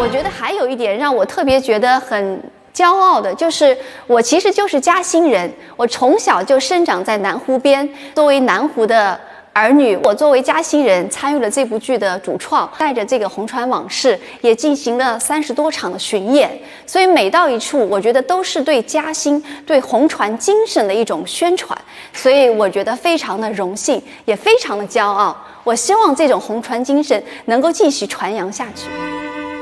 我觉得还有一点让我特别觉得很骄傲的，就是我其实就是嘉兴人，我从小就生长在南湖边，作为南湖的儿女，我作为嘉兴人参与了这部剧的主创，带着这个红船往事也进行了30多场的巡演，所以每到一处我觉得都是对嘉兴对红船精神的一种宣传，所以我觉得非常的荣幸，也非常的骄傲，我希望这种红船精神能够继续传扬下去。